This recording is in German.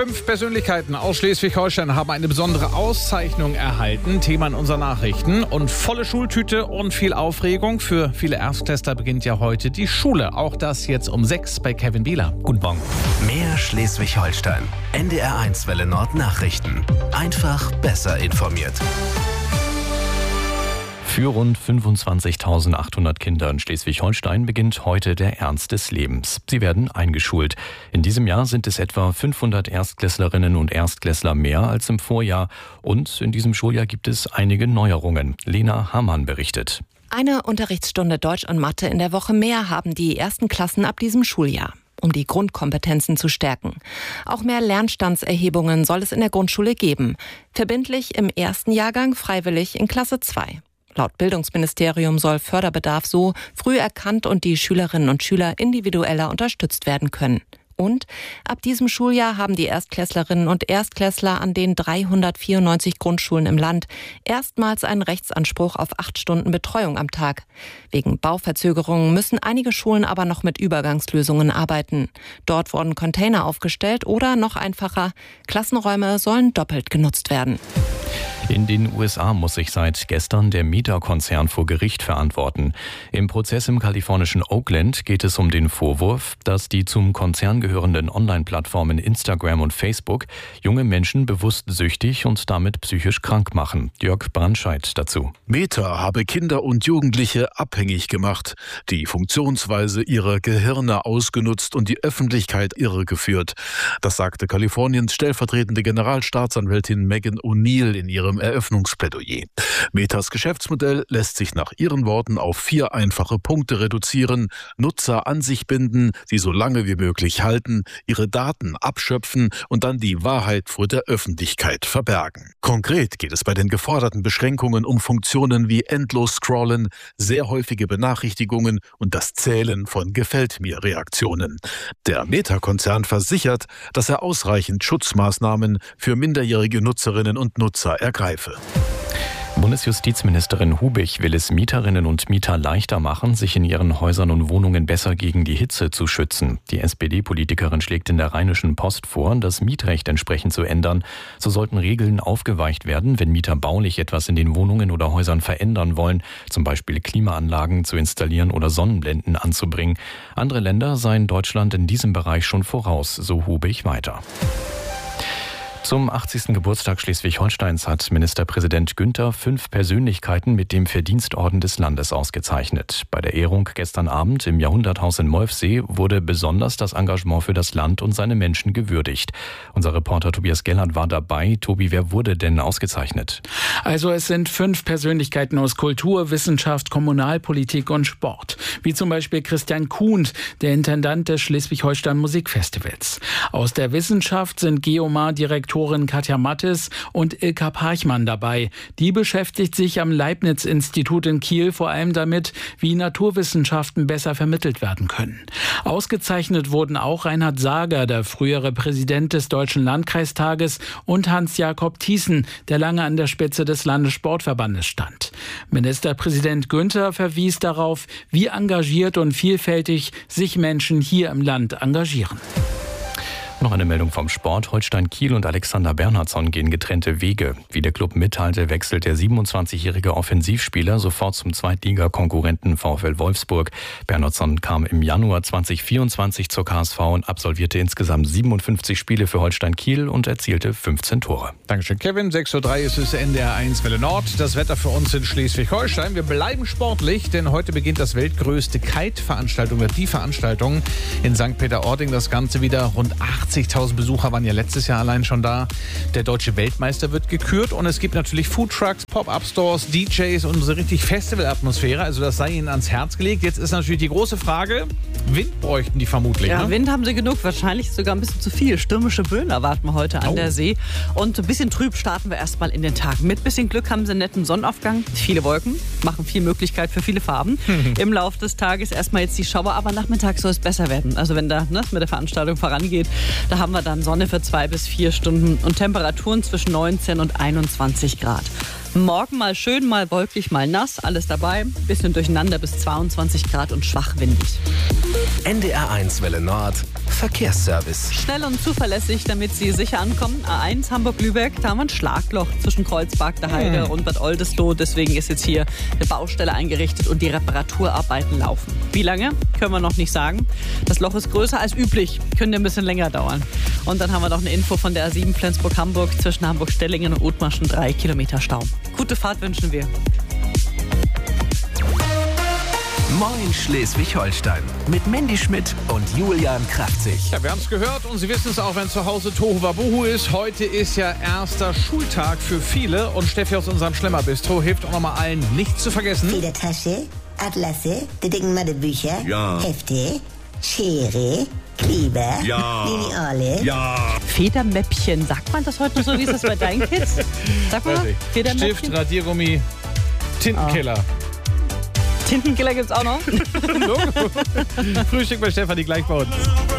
5 Persönlichkeiten aus Schleswig-Holstein haben eine besondere Auszeichnung erhalten. Thema in unseren Nachrichten. Und volle Schultüte und viel Aufregung. Für viele Erstklässler beginnt ja heute die Schule. Auch das jetzt um 6 bei Kevin Bieler. Guten Morgen. Mehr Schleswig-Holstein. NDR1 Welle Nord Nachrichten. Einfach besser informiert. Für rund 25.800 Kinder in Schleswig-Holstein beginnt heute der Ernst des Lebens. Sie werden eingeschult. In diesem Jahr sind es etwa 500 Erstklässlerinnen und Erstklässler mehr als im Vorjahr. Und in diesem Schuljahr gibt es einige Neuerungen. Lena Hamann berichtet. Eine Unterrichtsstunde Deutsch und Mathe in der Woche mehr haben die ersten Klassen ab diesem Schuljahr, um die Grundkompetenzen zu stärken. Auch mehr Lernstandserhebungen soll es in der Grundschule geben. Verbindlich im ersten Jahrgang, freiwillig in Klasse 2. Laut Bildungsministerium soll Förderbedarf so früh erkannt und die Schülerinnen und Schüler individueller unterstützt werden können. Und ab diesem Schuljahr haben die Erstklässlerinnen und Erstklässler an den 394 Grundschulen im Land erstmals einen Rechtsanspruch auf 8 Stunden Betreuung am Tag. Wegen Bauverzögerungen müssen einige Schulen aber noch mit Übergangslösungen arbeiten. Dort wurden Container aufgestellt oder noch einfacher, Klassenräume sollen doppelt genutzt werden. In den USA muss sich seit gestern der Meta-Konzern vor Gericht verantworten. Im Prozess im kalifornischen Oakland geht es um den Vorwurf, dass die zum Konzern gehörenden Online-Plattformen Instagram und Facebook junge Menschen bewusst süchtig und damit psychisch krank machen. Jörg Brandscheid dazu. Meta habe Kinder und Jugendliche abhängig gemacht, die Funktionsweise ihrer Gehirne ausgenutzt und die Öffentlichkeit irregeführt. Das sagte Kaliforniens stellvertretende Generalstaatsanwältin Megan O'Neill in ihrem Eröffnungsplädoyer. Metas Geschäftsmodell lässt sich nach ihren Worten auf 4 einfache Punkte reduzieren: Nutzer an sich binden, sie so lange wie möglich halten, ihre Daten abschöpfen und dann die Wahrheit vor der Öffentlichkeit verbergen. Konkret geht es bei den geforderten Beschränkungen um Funktionen wie endlos Scrollen, sehr häufige Benachrichtigungen und das Zählen von Gefällt-mir-Reaktionen. Der Meta-Konzern versichert, dass er ausreichend Schutzmaßnahmen für minderjährige Nutzerinnen und Nutzer ergreife. Bundesjustizministerin Hubich will es Mieterinnen und Mieter leichter machen, sich in ihren Häusern und Wohnungen besser gegen die Hitze zu schützen. Die SPD-Politikerin schlägt in der Rheinischen Post vor, das Mietrecht entsprechend zu ändern. So sollten Regeln aufgeweicht werden, wenn Mieter baulich etwas in den Wohnungen oder Häusern verändern wollen, zum Beispiel Klimaanlagen zu installieren oder Sonnenblenden anzubringen. Andere Länder seien Deutschland in diesem Bereich schon voraus, so Hubich weiter. Zum 80. Geburtstag Schleswig-Holsteins hat Ministerpräsident Günther 5 Persönlichkeiten mit dem Verdienstorden des Landes ausgezeichnet. Bei der Ehrung gestern Abend im Jahrhunderthaus in Molfsee wurde besonders das Engagement für das Land und seine Menschen gewürdigt. Unser Reporter Tobias Gellert war dabei. Tobi, wer wurde denn ausgezeichnet? Also es sind 5 Persönlichkeiten aus Kultur, Wissenschaft, Kommunalpolitik und Sport. Wie zum Beispiel Christian Kuhnt, der Intendant des Schleswig-Holstein Musikfestivals. Aus der Wissenschaft sind Geomar-Direktorin Katja Mattes und Ilka Parchmann dabei. Die beschäftigt sich am Leibniz-Institut in Kiel vor allem damit, wie Naturwissenschaften besser vermittelt werden können. Ausgezeichnet wurden auch Reinhard Sager, der frühere Präsident des Deutschen Landkreistages, und Hans-Jakob Thiessen, der lange an der Spitze des Landessportverbandes stand. Ministerpräsident Günther verwies darauf, wie engagiert und vielfältig sich Menschen hier im Land engagieren. Noch eine Meldung vom Sport. Holstein Kiel und Alexander Bernhardsson gehen getrennte Wege. Wie der Club mitteilte, wechselt der 27-jährige Offensivspieler sofort zum Zweitliga-Konkurrenten VfL Wolfsburg. Bernhardsson kam im Januar 2024 zur KSV und absolvierte insgesamt 57 Spiele für Holstein Kiel und erzielte 15 Tore. Dankeschön, Kevin. 6.03 Uhr ist es NDR1 Welle Nord. Das Wetter für uns in Schleswig-Holstein. Wir bleiben sportlich, denn heute beginnt das weltgrößte Kite-Veranstaltung, oder die Veranstaltung in St. Peter-Ording. Das Ganze wieder rund 80.000 Besucher waren ja letztes Jahr allein schon da. Der deutsche Weltmeister wird gekürt und es gibt natürlich Foodtrucks, Pop-Up-Stores, DJs und so richtig Festival-Atmosphäre. Also das sei ihnen ans Herz gelegt. Jetzt ist natürlich die große Frage, Wind bräuchten die vermutlich. Ja, ne? Wind haben sie genug, wahrscheinlich sogar ein bisschen zu viel. Stürmische Böen erwarten wir heute an der See. Und ein bisschen trüb starten wir erstmal in den Tag. Mit bisschen Glück haben sie einen netten Sonnenaufgang. Viele Wolken, machen viel Möglichkeit für viele Farben. Im Laufe des Tages erstmal jetzt die Schauer, aber nachmittags soll es besser werden. Also wenn da mit der Veranstaltung vorangeht, da haben wir dann Sonne für 2 bis 4 Stunden und Temperaturen zwischen 19 und 21 Grad. Morgen mal schön, mal wolkig, mal nass, alles dabei. Bisschen durcheinander bis 22 Grad und schwach windig. NDR1 Welle Nord Verkehrsservice. Schnell und zuverlässig, damit Sie sicher ankommen. A1 Hamburg-Lübeck, da haben wir ein Schlagloch zwischen Kreuzberg, der Heide und Bad Oldesloe. Deswegen ist jetzt hier eine Baustelle eingerichtet und die Reparaturarbeiten laufen. Wie lange? Können wir noch nicht sagen. Das Loch ist größer als üblich, könnte ein bisschen länger dauern. Und dann haben wir noch eine Info von der A7 Flensburg-Hamburg zwischen Hamburg-Stellingen und Othmarschen, 3 Kilometer Stau. Gute Fahrt wünschen wir. Moin Schleswig-Holstein mit Mandy Schmidt und Julian Kraftzig. Ja, wir haben es gehört und Sie wissen es auch, wenn zu Hause Tohuwabohu ist. Heute ist ja erster Schultag für viele und Steffi aus unserem Schlemmerbistro hilft auch nochmal allen, nichts zu vergessen. Federtasche, Atlasse, die dicken Mathebücher, Ja. Hefte, Schere, Kleber, Ja. Lineale. Ja. Federmäppchen, sagt man das heute noch so? Wie ist das bei deinen Kids? Sag mal, Federmäppchen. Stift, Radiergummi, Tintenkiller. Tintenkiller gibt's auch noch. Frühstück bei Stefanie gleich bei uns.